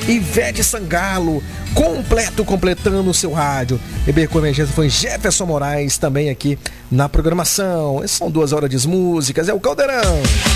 Ivete Sangalo, completando o seu rádio. Beber com Emergência foi Jefferson Moraes também aqui na programação. São 2 horas de músicas, é o Caldeirão.